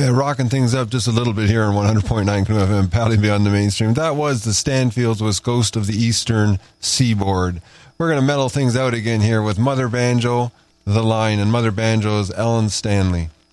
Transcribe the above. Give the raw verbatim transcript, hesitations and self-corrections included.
yeah, rocking things up just a little bit here on one hundred point nine F M, Pally Beyond the Mainstream. That was the Stanfields was Ghost of the Eastern Seaboard. We're going to mellow things out again here with Mother Banjo, The Line, and Mother Banjo is Ellen Stanley.